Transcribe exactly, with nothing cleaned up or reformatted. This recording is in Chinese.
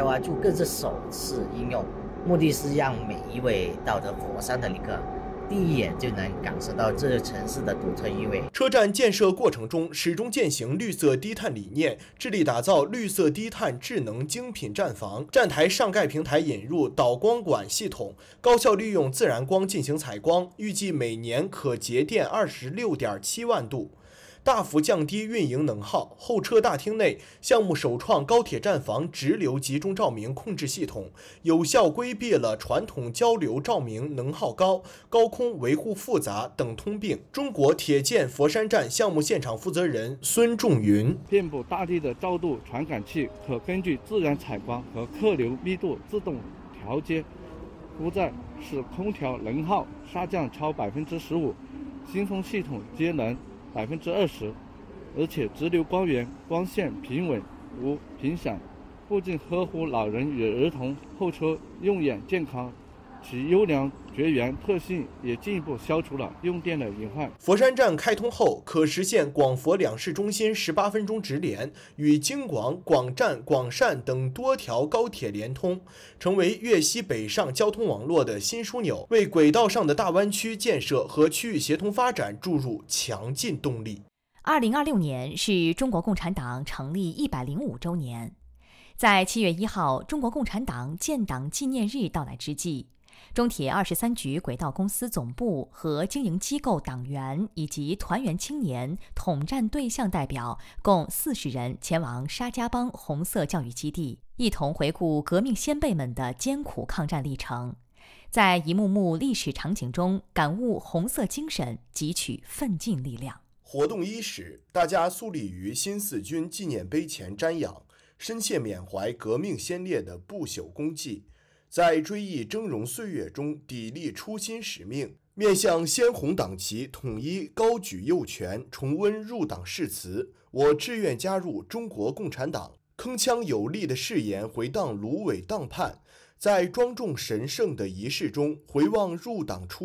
开挖处更是首次应用，目的是让每一位到达佛山的旅客第一眼就能感受到这城市的独特意味。 车站建设过程中，始终践行绿色低碳理念，致力打造绿色低碳智能精品站房。站台上盖平台引入导光管系统，高效利用自然光进行采光，预计每年可节电二十六点七万度。大幅降低运营能耗。候车大厅内，项目首创高铁站房直流集中照明控制系统，有效规避了传统交流照明能耗高、高空维护复杂等通病。中国铁建佛山站项目现场负责人孙仲云： 遍布大地的照度传感器可根据自然采光和客流密度自动调节，不再使空调能耗下降超百分之十五，新风系统节能百分之二十，而且直流光源光线平稳无频响，不仅呵护老人与儿童候车用眼健康，其优良绝缘特性也进一步消除了用电的隐患。 佛山站开通后，可实现广佛两市中心十八分钟直连，与京广、广湛、广汕等多条高铁连通，成为粤西北上交通网络的新枢纽，为轨道上的大湾区建设和区域协同发展注入强劲动力。 二零二六年是中国共产党成立一百零五周年，在七月一号中国共产党建党纪念日到来之际，中铁二十三局轨道公司总部和经营机构党员以及团员青年统战对象代表共四十人前往沙家浜红色教育基地，一同回顾革命先辈们的艰苦抗战历程，在一幕幕历史场景中感悟红色精神，汲取奋进力量。 活动伊始，大家肃立于新四军纪念碑前瞻仰，深切缅怀革命先烈的不朽功绩，在追忆峥嵘岁月中砥砺初心使命，面向鲜红党旗统一高举右拳，重温入党誓词，我志愿加入中国共产党。铿锵有力的誓言回荡芦苇荡畔，在庄重神圣的仪式中回望入党初